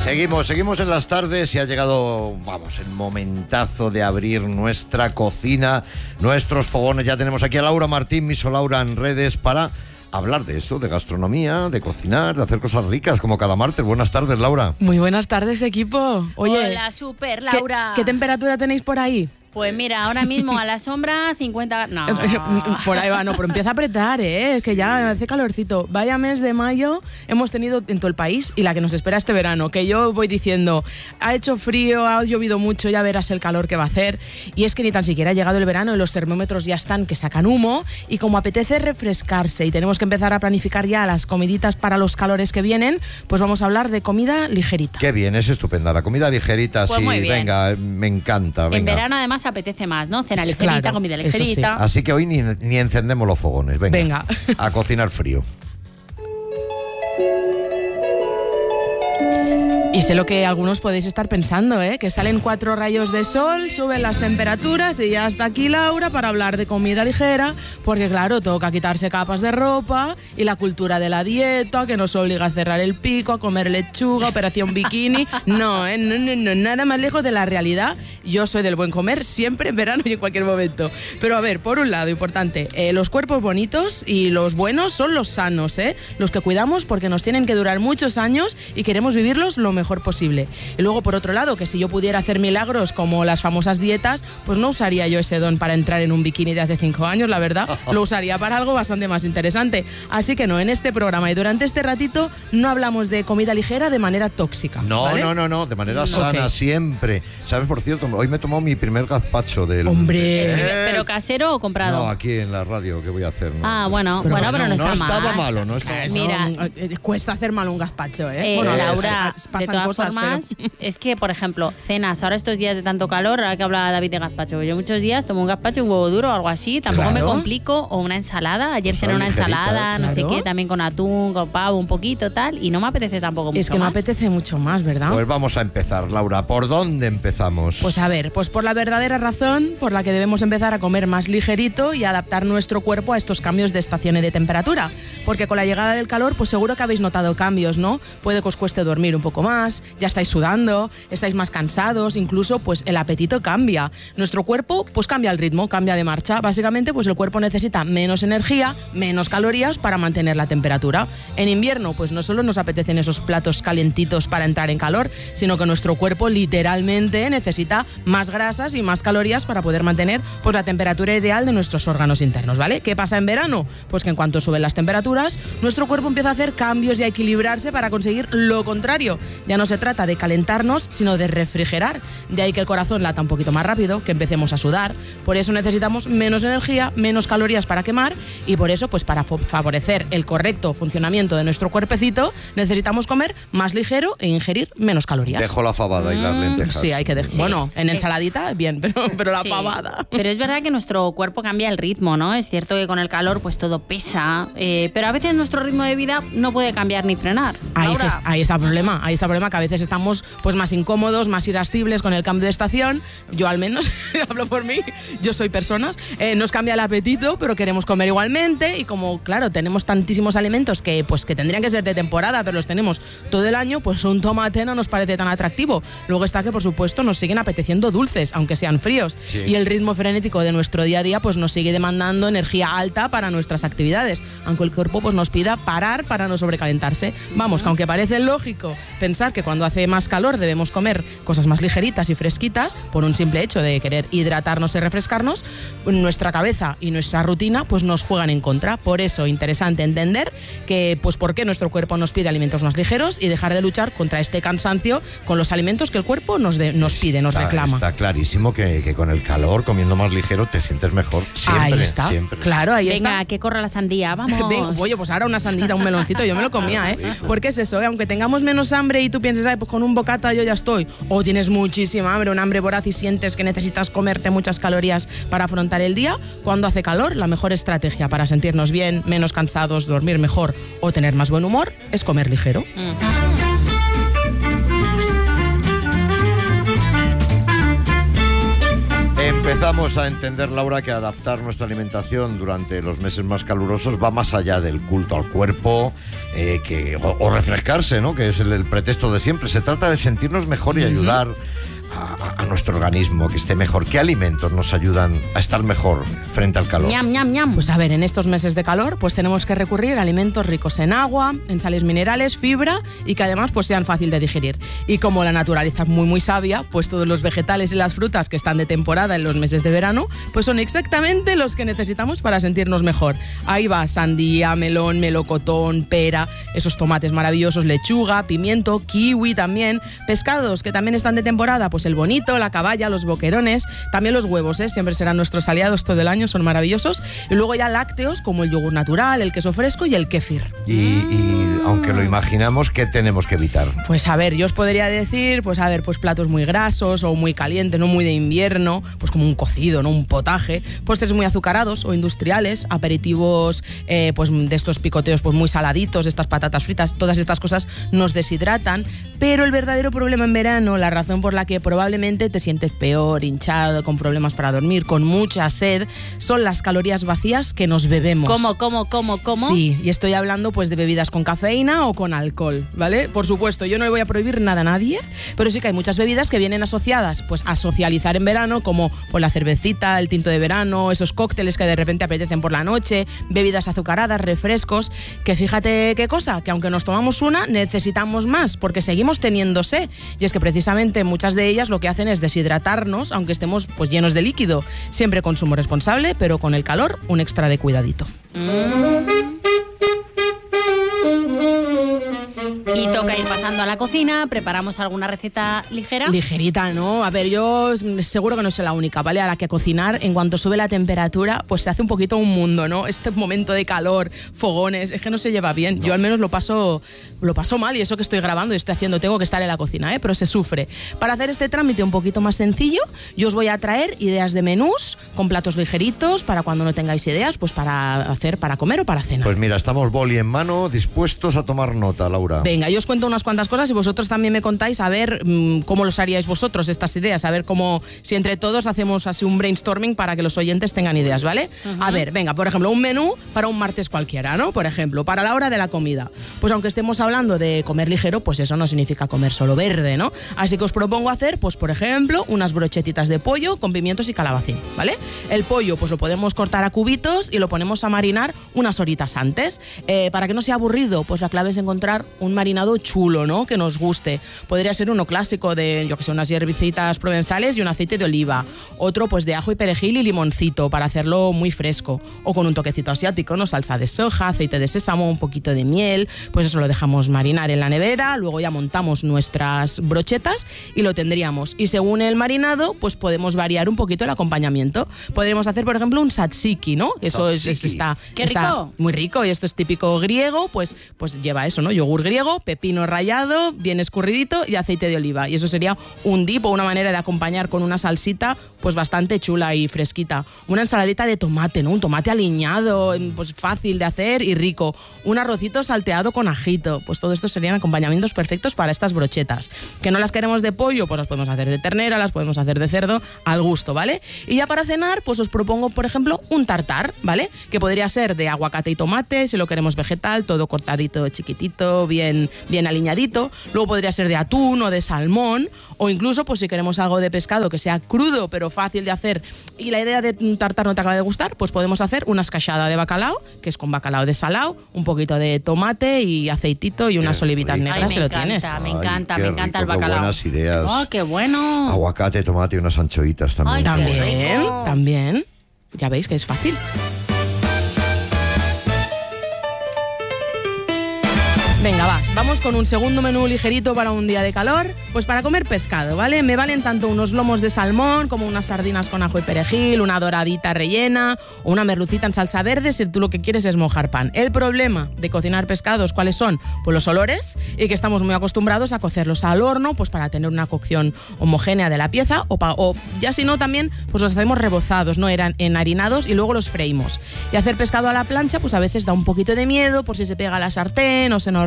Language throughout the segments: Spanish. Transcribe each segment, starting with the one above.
Seguimos en las tardes y ha llegado, el momentazo de abrir nuestra cocina, nuestros fogones. Ya tenemos aquí a Laura Martín, Miso Laura en redes, para hablar de eso, de gastronomía, de cocinar, de hacer cosas ricas como cada martes. Buenas tardes, Laura. Muy buenas tardes, equipo. Oye, hola, super Laura. ¿Qué temperatura tenéis por ahí? Pues mira, ahora mismo a la sombra 50... No. Por ahí va, no, pero empieza a apretar, es que ya hace calorcito. Vaya mes de mayo hemos tenido en todo el país y la que nos espera este verano, que yo voy diciendo, ha hecho frío, ha llovido mucho, ya verás el calor que va a hacer. Y es que ni tan siquiera ha llegado el verano y los termómetros ya están que sacan humo, y como apetece refrescarse y tenemos que empezar a planificar ya las comiditas para los calores que vienen, pues vamos a hablar de comida ligerita. Qué bien, es estupenda, la comida ligerita, pues sí, muy bien. Venga, me encanta. Venga. En verano además apetece más, ¿no? Cena ligerita, claro, comida ligerita. Sí. Así que hoy ni encendemos los fogones, venga. A cocinar frío. Y sé lo que algunos podéis estar pensando, que salen 4 rayos de sol, suben las temperaturas y ya está aquí Laura para hablar de comida ligera, porque claro, toca quitarse capas de ropa y la cultura de la dieta que nos obliga a cerrar el pico, a comer lechuga, operación bikini. No, nada más lejos de la realidad. Yo soy del buen comer siempre en verano y en cualquier momento. Pero a ver, por un lado, importante, los cuerpos bonitos y los buenos son los sanos, los que cuidamos porque nos tienen que durar muchos años y queremos vivirlos lo mejor posible. Y luego, por otro lado, que si yo pudiera hacer milagros como las famosas dietas, pues no usaría yo ese don para entrar en un bikini de hace 5 años, la verdad. Lo usaría para algo bastante más interesante. Así que no, en este programa y durante este ratito no hablamos de comida ligera de manera tóxica. No, ¿vale? no, de manera sana, siempre. ¿Sabes? Por cierto, hoy me he tomado mi primer gazpacho del... ¡Hombre! ¿Pero casero o comprado? No, aquí en la radio, ¿qué voy a hacer? No. Ah, bueno, pero no está mal. No estaba malo, no estaba malo. Mira, cuesta hacer mal un gazpacho, Bueno, Laura, de todas cosas, formas, pero... es que, por ejemplo, cenas, ahora estos días de tanto calor, ahora que hablaba David de gazpacho, yo muchos días tomo un gazpacho, un huevo duro o algo así, tampoco me complico, o una ensalada, ayer cené una ensalada, no sé qué, también con atún, con pavo, un poquito, tal, y no me apetece tampoco mucho. Es que no apetece mucho más, ¿verdad? Pues vamos a empezar, Laura. ¿Por dónde empezamos? Pues a ver, pues por la verdadera razón por la que debemos empezar a comer más ligerito y adaptar nuestro cuerpo a estos cambios de estación y de temperatura. Porque con la llegada del calor, pues seguro que habéis notado cambios, ¿no? Puede que os cueste dormir un poco más, ya estáis sudando, estáis más cansados, incluso pues el apetito cambia. Nuestro cuerpo pues cambia el ritmo, cambia de marcha. Básicamente pues el cuerpo necesita menos energía, menos calorías para mantener la temperatura. En invierno pues no solo nos apetecen esos platos calentitos para entrar en calor, sino que nuestro cuerpo literalmente necesita más grasas y más calorías para poder mantener pues la temperatura ideal de nuestros órganos internos, ¿vale? ¿Qué pasa en verano? Pues que en cuanto suben las temperaturas, nuestro cuerpo empieza a hacer cambios y a equilibrarse para conseguir lo contrario. Ya no se trata de calentarnos, sino de refrigerar. De ahí que el corazón lata un poquito más rápido, que empecemos a sudar. Por eso necesitamos menos energía, menos calorías para quemar, y por eso, pues para favorecer el correcto funcionamiento de nuestro cuerpecito, necesitamos comer más ligero e ingerir menos calorías. Dejo la fabada y las lentejas. Sí, hay que dejar. Sí. Bueno, en ensaladita, bien, pero la pavada. Pero es verdad que nuestro cuerpo cambia el ritmo, ¿no? Es cierto que con el calor pues todo pesa, pero a veces nuestro ritmo de vida no puede cambiar ni frenar. Ahí está el problema, que a veces estamos pues más incómodos, más irascibles con el cambio de estación. Yo al menos, hablo por mí, yo soy personas, nos cambia el apetito, pero queremos comer igualmente, y como claro, tenemos tantísimos alimentos que tendrían que ser de temporada, pero los tenemos todo el año, pues un tomate no nos parece tan atractivo. Luego está que por supuesto nos siguen apeteciendo dulces, aunque sean fríos, sí. Y el ritmo frenético de nuestro día a día pues nos sigue demandando energía alta para nuestras actividades, aunque el cuerpo pues nos pida parar para no sobrecalentarse. Vamos, que aunque parece lógico pensar que cuando hace más calor debemos comer cosas más ligeritas y fresquitas por un simple hecho de querer hidratarnos y refrescarnos, nuestra cabeza y nuestra rutina pues nos juegan en contra. Por eso, interesante entender que pues por qué nuestro cuerpo nos pide alimentos más ligeros y dejar de luchar contra este cansancio con los alimentos que el cuerpo nos pide, nos reclama. Está clarísimo que con el calor, comiendo más ligero, te sientes mejor. Siempre, ahí está, siempre. Claro, ahí está. Venga, que corra la sandía, vamos. Venga, oye, pues ahora una sandita, un meloncito, yo me lo comía, Porque es eso, aunque tengamos menos hambre y tú pienses, pues con un bocata yo ya estoy, o tienes muchísima hambre, un hambre voraz y sientes que necesitas comerte muchas calorías para afrontar el día, cuando hace calor, la mejor estrategia para sentirnos bien, menos cansados, dormir mejor o tener más buen humor es comer ligero. Empezamos a entender, Laura, que adaptar nuestra alimentación durante los meses más calurosos va más allá del culto al cuerpo o refrescarse, ¿no? Que es el pretexto de siempre. Se trata de sentirnos mejor y ayudar a nuestro organismo que esté mejor. ¿Qué alimentos nos ayudan a estar mejor frente al calor? Ñam, ñam, ñam. Pues a ver, en estos meses de calor pues tenemos que recurrir a alimentos ricos en agua, en sales minerales, fibra y que además pues sean fácil de digerir. Y como la naturaleza es muy muy sabia, pues todos los vegetales y las frutas que están de temporada en los meses de verano pues son exactamente los que necesitamos para sentirnos mejor. Ahí va sandía, melón, melocotón, pera, esos tomates maravillosos, lechuga, pimiento, kiwi también, pescados que también están de temporada, pues el bonito, la caballa, los boquerones, también los huevos, siempre serán nuestros aliados todo el año, son maravillosos. Y luego ya lácteos como el yogur natural, el queso fresco y el kéfir. Y aunque lo imaginamos, ¿qué tenemos que evitar? Pues a ver, yo os podría decir, pues platos muy grasos o muy calientes, no muy de invierno, pues como un cocido, ¿no? Un potaje, postres muy azucarados o industriales, aperitivos pues de estos picoteos pues muy saladitos, estas patatas fritas, todas estas cosas nos deshidratan, pero el verdadero problema en verano, la razón por la que probablemente te sientes peor, hinchado, con problemas para dormir, con mucha sed, son las calorías vacías que nos bebemos. ¿Cómo? Sí, y estoy hablando pues de bebidas con cafeína o con alcohol, ¿vale? Por supuesto, yo no le voy a prohibir nada a nadie, pero sí que hay muchas bebidas que vienen asociadas pues a socializar en verano, como pues, la cervecita, el tinto de verano, esos cócteles que de repente apetecen por la noche, bebidas azucaradas, refrescos, que fíjate qué cosa, que aunque nos tomamos una, necesitamos más, porque seguimos teniendo sed, y es que precisamente muchas de ellas lo que hacen es deshidratarnos, aunque estemos pues llenos de líquido. Siempre consumo responsable, pero con el calor un extra de cuidadito. Y toca ir pasando a la cocina. ¿Preparamos alguna receta ligera? Ligerita, ¿no? A ver, yo seguro que no soy la única, ¿vale? A la que cocinar, en cuanto sube la temperatura, pues se hace un poquito un mundo, ¿no? Este momento de calor, fogones, es que no se lleva bien. No. Yo al menos lo paso mal, y eso que estoy grabando y estoy haciendo, tengo que estar en la cocina, pero se sufre. Para hacer este trámite un poquito más sencillo, yo os voy a traer ideas de menús con platos ligeritos para cuando no tengáis ideas, pues para hacer para comer o para cenar. Pues mira, estamos boli en mano, dispuestos a tomar nota, Laura. Venga, yo os cuento unas cuantas cosas y vosotros también me contáis a ver cómo los haríais vosotros estas ideas, a ver cómo, si entre todos hacemos así un brainstorming para que los oyentes tengan ideas, ¿vale? Uh-huh. A ver, venga, por ejemplo, un menú para un martes cualquiera, ¿no? Por ejemplo, para la hora de la comida. Pues aunque estemos hablando de comer ligero, pues eso no significa comer solo verde, ¿no? Así que os propongo hacer, pues por ejemplo, unas brochetitas de pollo con pimientos y calabacín, ¿vale? El pollo pues lo podemos cortar a cubitos y lo ponemos a marinar unas horitas antes. Para que no sea aburrido, pues la clave es encontrar un marinado chulo, ¿no? Que nos guste. Podría ser uno clásico de, yo que sé, unas hierbitas provenzales y un aceite de oliva. Otro pues de ajo y perejil y limoncito para hacerlo muy fresco. O con un toquecito asiático, ¿no? Salsa de soja, aceite de sésamo, un poquito de miel. Pues eso lo dejamos marinar en la nevera, luego ya montamos nuestras brochetas y lo tendríamos. Y según el marinado, pues podemos variar un poquito el acompañamiento. Podríamos hacer, por ejemplo, un tzatziki, ¿no? Eso está muy rico, y esto es típico griego, pues lleva eso, ¿no? Yogur griego, pepino rallado, bien escurridito y aceite de oliva. Y eso sería un dip o una manera de acompañar con una salsita pues bastante chula y fresquita. Una ensaladita de tomate, ¿no? Un tomate aliñado, pues fácil de hacer y rico. Un arrocito salteado con ajito. Pues todo esto serían acompañamientos perfectos para estas brochetas. Que no las queremos de pollo, pues las podemos hacer de ternera, las podemos hacer de cerdo, al gusto, ¿vale? Y ya para cenar, pues os propongo, por ejemplo, un tartar, ¿vale? Que podría ser de aguacate y tomate, si lo queremos vegetal, todo cortadito, chiquitito, bien aliñadito. Luego podría ser de atún o de salmón, o incluso, pues si queremos algo de pescado que sea crudo, pero fácil de hacer, y la idea de un tartar no te acaba de gustar, pues podemos hacer una escachada de bacalao, que es con bacalao desalado, un poquito de tomate y aceitito y unas olivitas negras, si lo tienes. Me encanta el bacalao. Qué buenas ideas. ¡Oh, qué bueno! Aguacate, tomate y unas anchoitas también. Ay, también. Ya veis que es fácil. Venga, vamos con un segundo menú ligerito para un día de calor, pues para comer pescado, ¿vale? Me valen tanto unos lomos de salmón como unas sardinas con ajo y perejil, una doradita rellena o una merlucita en salsa verde si tú lo que quieres es mojar pan. El problema de cocinar pescados, ¿cuáles son? Pues los olores, y que estamos muy acostumbrados a cocerlos al horno, pues para tener una cocción homogénea de la pieza, o ya si no también, pues los hacemos rebozados, ¿no? Eran enharinados y luego los freímos. Y hacer pescado a la plancha, pues a veces da un poquito de miedo por si se pega a la sartén o se nos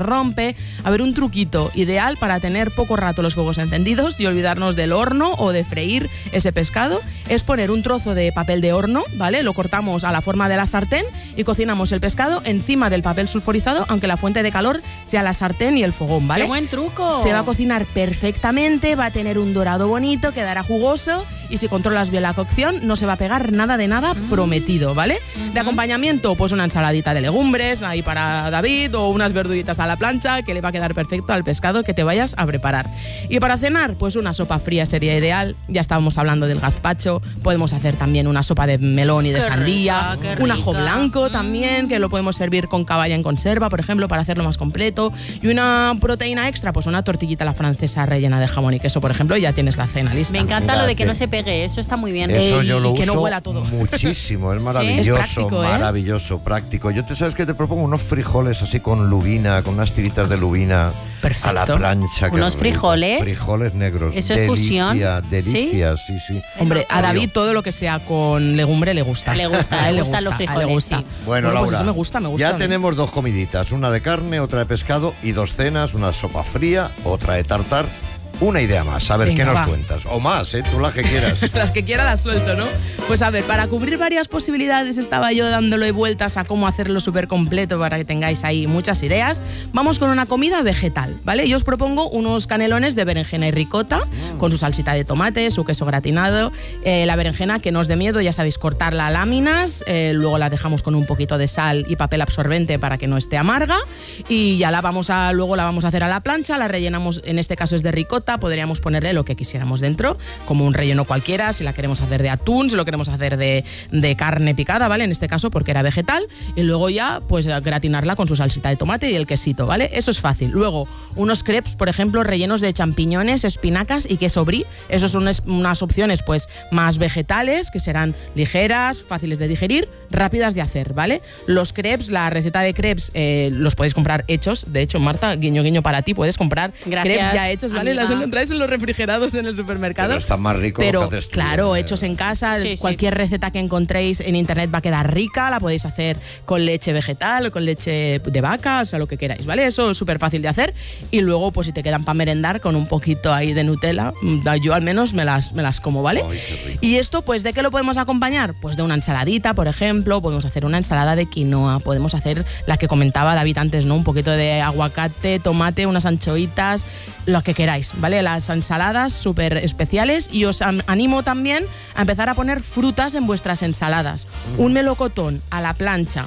rompe. A ver, un truquito ideal para tener poco rato los fuegos encendidos y olvidarnos del horno o de freír ese pescado es poner un trozo de papel de horno, ¿vale? Lo cortamos a la forma de la sartén y cocinamos el pescado encima del papel sulfurizado, aunque la fuente de calor sea la sartén y el fogón, ¿vale? ¡Qué buen truco! Se va a cocinar perfectamente, va a tener un dorado bonito, quedará jugoso y si controlas bien la cocción no se va a pegar nada de nada, prometido, ¿vale? De acompañamiento, pues una ensaladita de legumbres ahí para David o unas verduritas a la plancha que le va a quedar perfecto al pescado que te vayas a preparar. Y para cenar, pues una sopa fría sería ideal. Ya estábamos hablando del gazpacho, podemos hacer también una sopa de melón y de sandía, un ajo blanco también, que lo podemos servir con caballa en conserva, por ejemplo, para hacerlo más completo. Y una proteína extra, pues una tortillita a la francesa rellena de jamón y queso, por ejemplo, y ya tienes la cena lista. Me encanta lo de que no se pegue, eso está muy bien. Eso yo lo y que uso no huela todo. muchísimo, es maravilloso, Es práctico, maravilloso, práctico. Yo te sabes que te propongo unos frijoles así con lubina, con unas tiritas de lubina. Perfecto. A la plancha. Unos frijoles. Frijoles negros. Eso es fusión. Delicia, sí. Hombre, a David todo lo que sea con legumbre le gusta. Le gusta, A él le gustan los frijoles, a él le gusta. sí. Bueno, pues Laura, eso me gusta. Ya tenemos 2 comiditas, una de carne, otra de pescado y 2 cenas, una sopa fría, otra de tartar. Una idea más, a ver, Venga, ¿qué nos va. cuentas? O más, tú las que quieras. Las que quiera las suelto, ¿no? Pues a ver, para cubrir varias posibilidades estaba yo dándole vueltas a cómo hacerlo súper completo para que tengáis ahí muchas ideas. Vamos con una comida vegetal, ¿vale? Yo os propongo unos canelones de berenjena y ricota con su salsita de tomate, su queso gratinado. La berenjena, que no os dé miedo, ya sabéis, cortarla a láminas, luego la dejamos con un poquito de sal y papel absorbente para que no esté amarga y ya luego la vamos a hacer a la plancha, la rellenamos, en este caso es de ricota, podríamos ponerle lo que quisiéramos dentro, como un relleno cualquiera, si la queremos hacer de atún, si lo queremos hacer de carne picada, ¿vale? En este caso porque era vegetal, y luego ya pues gratinarla con su salsita de tomate y el quesito, ¿vale? Eso es fácil. Luego, unos crepes, por ejemplo, rellenos de champiñones, espinacas y queso brie. Esos son unas opciones pues más vegetales, que serán ligeras, fáciles de digerir, rápidas de hacer, ¿vale? Los crepes, la receta de crepes los podéis comprar hechos. De hecho, Marta, guiño guiño para ti, puedes comprar crepes ya hechos, ¿vale? Amiga. Las encontráis en los refrigerados en el supermercado. Pero están más ricos Pero, lo que haces tú, claro, hechos en casa, Sí, cualquier receta que encontréis en internet va a quedar rica, la podéis hacer con leche vegetal o con leche de vaca, o sea, lo que queráis, ¿vale? Eso es súper fácil de hacer. Y luego, pues si te quedan para merendar con un poquito ahí de Nutella, yo al menos me las como, ¿vale? Ay, qué rico. Y esto, pues, ¿de qué lo podemos acompañar? Pues de una ensaladita, por ejemplo, podemos hacer una ensalada de quinoa, podemos hacer la que comentaba David antes, ¿no? Un poquito de aguacate, tomate, unas anchoitas, lo que queráis, ¿vale? Las ensaladas súper especiales, y os animo también a empezar a poner frutas en vuestras ensaladas. Un melocotón a la plancha.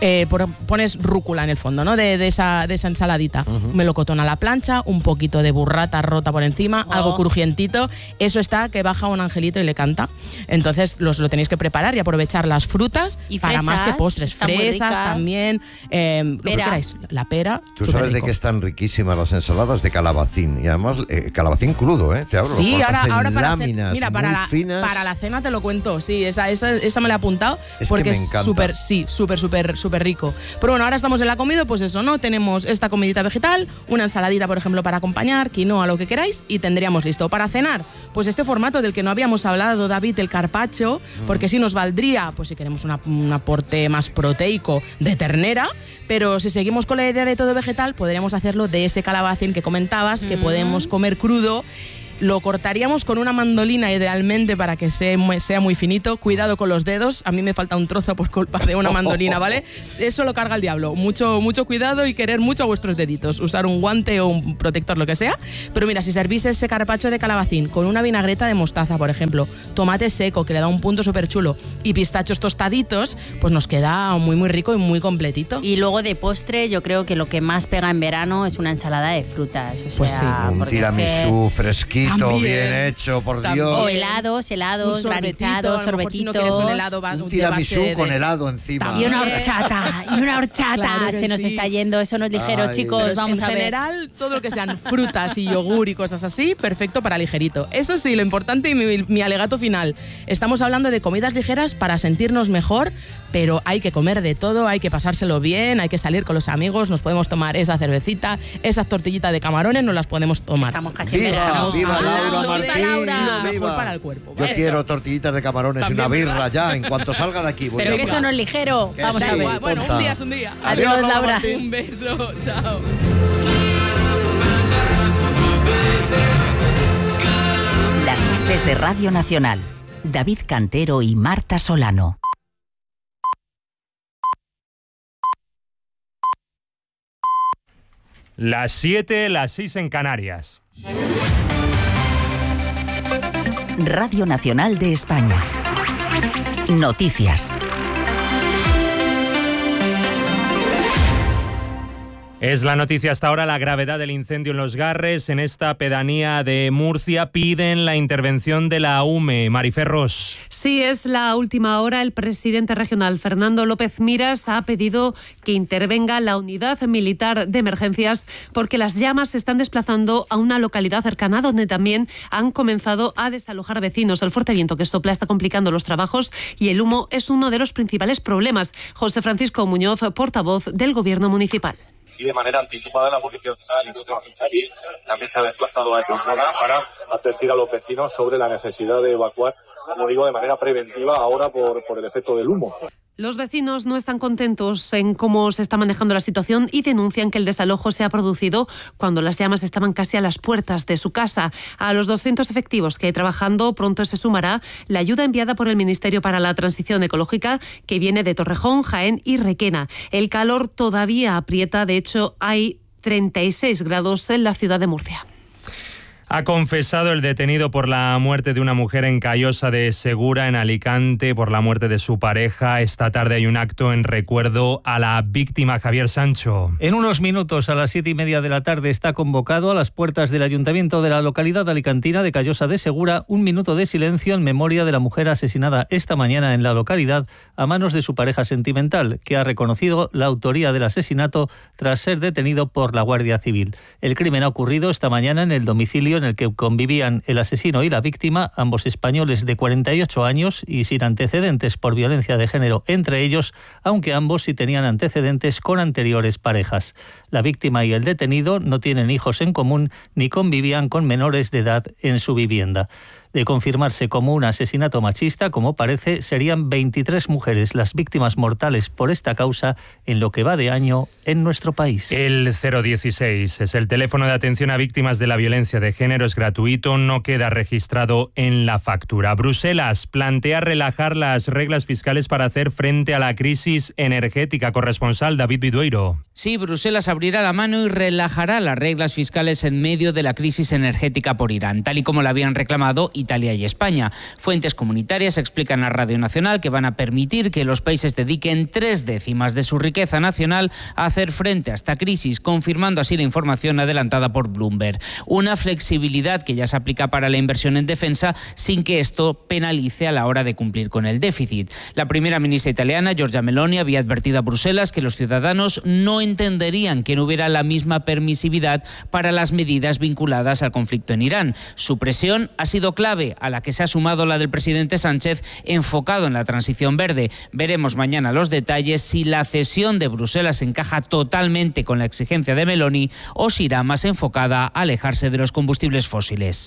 Pones rúcula en el fondo, ¿no? De esa ensaladita. Melocotón a la plancha, un poquito de burrata rota por encima, algo crujientito. Eso está que baja un angelito y le canta. Entonces lo tenéis que preparar y aprovechar las frutas y para fresas, más que postres. están muy Fresas ricas. también. Lo que queráis. La pera. Tú sabes de superrico. que están riquísimas las ensaladas de calabacín. Y además, calabacín crudo, ¿eh? Te hablo. Sí, lo cortas ahora en para láminas mira, muy finas. para la cena te lo cuento. Sí, esa me la he apuntado Es porque que me es encanta. súper rico. Pero bueno, ahora estamos en la comida, pues eso, ¿no? Tenemos esta comidita vegetal, una ensaladita, por ejemplo, para acompañar, quinoa, lo que queráis, y tendríamos listo. Para cenar, pues este formato del que no habíamos hablado, David, el carpaccio, porque sí nos valdría, pues si queremos un aporte más proteico de ternera, pero si seguimos con la idea de todo vegetal, podríamos hacerlo de ese calabacín que comentabas, que podemos comer crudo. Lo cortaríamos con una mandolina idealmente para que sea muy finito. Cuidado con los dedos. A mí me falta un trozo por culpa de una mandolina, ¿vale? Eso lo carga el diablo. Mucho cuidado y querer mucho a vuestros deditos. Usar un guante o un protector, lo que sea. Pero mira, si servís ese carpaccio de calabacín con una vinagreta de mostaza, por ejemplo, tomate seco, que le da un punto súper chulo, y pistachos tostaditos, pues nos queda muy rico y muy completito. Y luego de postre, yo creo que lo que más pega en verano es una ensalada de frutas. O sea, Pues sí. Un porque es que- tiramisú fresquito, También. bien hecho, por También. Dios. O helados, un granizados, a lo mejor sorbetitos. si no quieres un helado Un de base tiramisú de- con helado encima. Y una horchata, Claro que se nos sí. está yendo, eso no es ligero, Ay, chicos, pero vamos en a ver. general, todo lo que sean frutas y yogur y cosas así, perfecto para ligerito. Eso sí, lo importante y mi alegato final. Estamos hablando de comidas ligeras para sentirnos mejor, pero hay que comer de todo, hay que pasárselo bien, hay que salir con los amigos, nos podemos tomar esa cervecita, esas tortillitas de camarones, nos las podemos tomar. Estamos casi en Viva, verano. viva Laura hablando de Martín, lo mejor viva. para el cuerpo. Yo Eso. quiero tortillitas de camarones y También, una birra ¿verdad? ya, en cuanto salga de aquí. voy Pero a que comprar. eso no es ligero, Que vamos sí. a ver. Bueno, tonta. un día es un día. Adiós, Laura. Un beso, chao. Noticias de Radio Nacional. David Cantero y Marta Solano. Las 7, las 6 en Canarias. Radio Nacional de España. Noticias. Es la noticia hasta ahora, la gravedad del incendio en Los Garres. En esta pedanía de Murcia piden la intervención de la UME. Marifer Ros. Sí, es la última hora. El presidente regional, Fernando López Miras, ha pedido que intervenga la unidad militar de emergencias porque las llamas se están desplazando a una localidad cercana donde también han comenzado a desalojar vecinos. El fuerte viento que sopla está complicando los trabajos y el humo es uno de los principales problemas. José Francisco Muñoz, portavoz del Gobierno municipal. Y de manera anticipada la Policía también se ha desplazado a esa zona para advertir a los vecinos sobre la necesidad de evacuar, como digo, de manera preventiva ahora por el efecto del humo. Los vecinos no están contentos en cómo se está manejando la situación y denuncian que el desalojo se ha producido cuando las llamas estaban casi a las puertas de su casa. A los 200 efectivos que hay trabajando pronto se sumará la ayuda enviada por el Ministerio para la Transición Ecológica que viene de Torrejón, Jaén y Requena. El calor todavía aprieta, de hecho hay 36 grados en la ciudad de Murcia. Ha confesado el detenido por la muerte de una mujer en Callosa de Segura, en Alicante, por la muerte de su pareja. Esta tarde hay un acto en recuerdo a la víctima, Javier Sancho. En unos minutos, a las 7:30 de la tarde, está convocado a las puertas del Ayuntamiento de la localidad alicantina de Callosa de Segura un minuto de silencio en memoria de la mujer asesinada esta mañana en la localidad a manos de su pareja sentimental, que ha reconocido la autoría del asesinato tras ser detenido por la Guardia Civil. El crimen ha ocurrido esta mañana en el domicilio en el que convivían el asesino y la víctima, ambos españoles de 48 años y sin antecedentes por violencia de género entre ellos, aunque ambos sí tenían antecedentes con anteriores parejas. La víctima y el detenido no tienen hijos en común ni convivían con menores de edad en su vivienda. De confirmarse como un asesinato machista, como parece, serían 23 mujeres las víctimas mortales por esta causa en lo que va de año en nuestro país. El 016 es el teléfono de atención a víctimas de la violencia de género, es gratuito, no queda registrado en la factura. Bruselas plantea relajar las reglas fiscales para hacer frente a la crisis energética. Corresponsal David Vidueiro. Sí, Bruselas abrirá la mano y relajará las reglas fiscales en medio de la crisis energética por Irán, tal y como la habían reclamado Italia y España. Fuentes comunitarias explican a Radio Nacional que van a permitir que los países dediquen 3/10 de su riqueza nacional a hacer frente a esta crisis, confirmando así la información adelantada por Bloomberg. Una flexibilidad que ya se aplica para la inversión en defensa sin que esto penalice a la hora de cumplir con el déficit. La primera ministra italiana, Giorgia Meloni, había advertido a Bruselas que los ciudadanos no entenderían que no hubiera la misma permisividad para las medidas vinculadas al conflicto en Irán. Su presión ha sido clave, a la que se ha sumado la del presidente Sánchez, enfocado en la transición verde. Veremos mañana los detalles, si la cesión de Bruselas encaja totalmente con la exigencia de Meloni o si irá más enfocada a alejarse de los combustibles fósiles.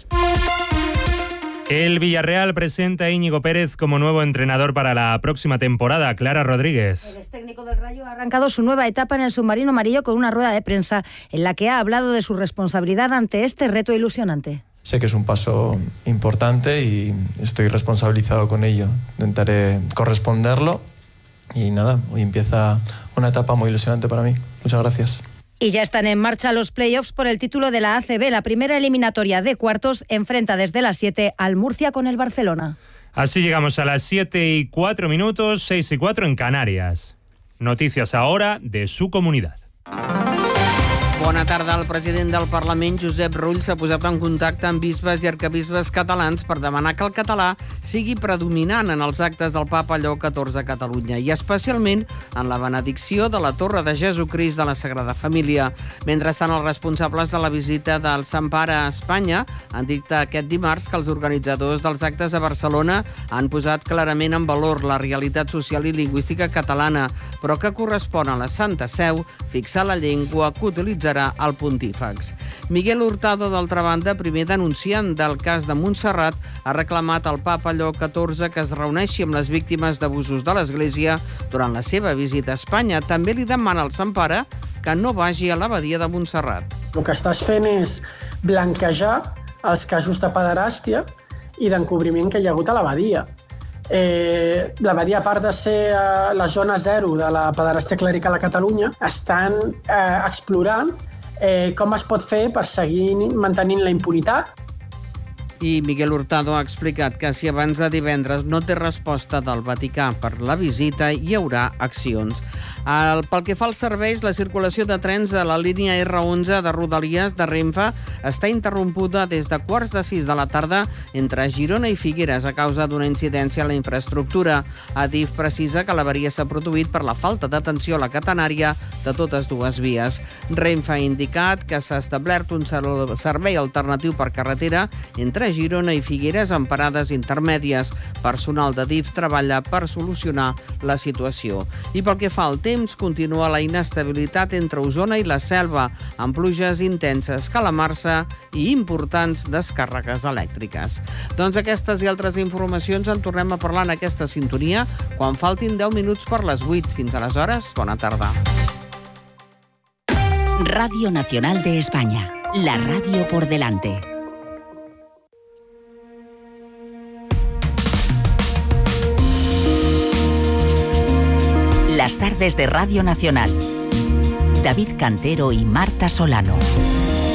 El Villarreal presenta a Íñigo Pérez como nuevo entrenador para la próxima temporada. Clara Rodríguez. El extécnico del Rayo ha arrancado su nueva etapa en el submarino amarillo con una rueda de prensa en la que ha hablado de su responsabilidad ante este reto ilusionante. Sé que es un paso importante y estoy responsabilizado con ello. Intentaré corresponderlo y nada, hoy empieza una etapa muy ilusionante para mí. Muchas gracias. Y ya están en marcha los playoffs por el título de la ACB. La primera eliminatoria de cuartos enfrenta desde las 7 al Murcia con el Barcelona. Así llegamos a las 7:04, 6:04 en Canarias. Noticias ahora de su comunidad. Bona tarda. El president del Parlament, Josep Rull, s'ha posat en contacte amb bisbes i arquebisbes catalans per demanar que el català sigui predominant en els actes del Papa Lleó XIV a Catalunya i especialment en la benedicció de la Torre de Jesucrist de la Sagrada Família. Mentrestant, els responsables de la visita del Sant Pare a Espanya han dit aquest dimarts que els organitzadors dels actes a Barcelona han posat clarament en valor la realitat social i lingüística catalana, però que correspon a la Santa Seu fixar la llengua que utilitzarà al pontífex. Miguel Hurtado, d'altra banda, primer denunciant del cas de Montserrat, ha reclamat al Papa Lleó XIV que es reuneixi amb les víctimes d'abusos de l'Església durant la seva visita a Espanya. També li demana al Sant Pare que no vagi a l'abadia de Montserrat. El que estàs fent és blanquejar els casos de pederàstia i d'encobriment que hi ha hagut a la badia. La badia, a part de ser la zona zero de la pederàstia clerical a Catalunya, estan explorant com es pot fer per seguir mantenint la impunitat. I Miguel Hurtado ha explicat que si abans de divendres no té resposta del Vaticà per la visita, hi haurà accions. Pel que fa als serveis, la circulació de trens a la línia R11 de Rodalies de Renfe està interrompuda des de 5:45 de la tarda entre Girona i Figueres a causa d'una incidència a la infraestructura. Adif precisa que l'avaria s'ha produït per la falta d'atenció a la catenària de totes dues vies. Renfe ha indicat que s'ha establert un servei alternatiu per carretera entre Girona i Figueres amb parades intermèdies. Personal d'Adif treballa per solucionar la situació. I pel que fa al temps, continua la inestabilitat entre Osona i la Selva, amb pluges intenses, calamarsa i importants descàrregues elèctriques. Doncs aquestes i altres informacions en tornem a parlar en aquesta sintonia quan faltin 10 minuts per les 8. Fins aleshores, bona tarda. Radio Nacional de España, la radio por delante. Las tardes de Radio Nacional. David Cantero y Marta Solano.